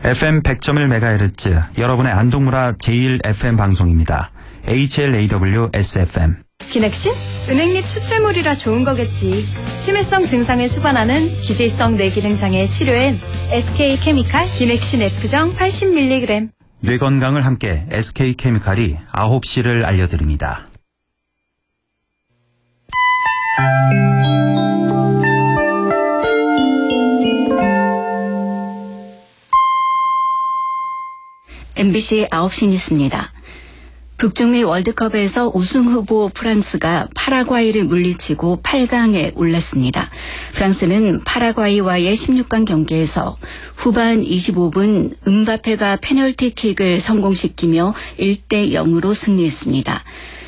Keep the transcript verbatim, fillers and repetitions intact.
에프엠 백 점 일 메가헤르츠 여러분의 안동문화 제일 에프엠 방송입니다. 에이치엘에이더블유에스에프엠. 기넥신? 은행잎 추출물이라 좋은 거겠지. 치매성 증상을 수반하는 기질성 뇌기능장애 치료엔 에스케이케미칼 기넥신 F정 팔십 밀리그램. 뇌 건강을 함께 에스케이케미칼이 아홉 시를 알려드립니다. 엠비씨 아홉 시 뉴스입니다. 북중미 월드컵에서 우승 후보 프랑스가 파라과이를 물리치고 팔 강에 올랐습니다. 프랑스는 파라과이와의 십육 강 경기에서 후반 이십오 분 음바페가 페널티킥을 성공시키며 일 대 영으로 승리했습니다.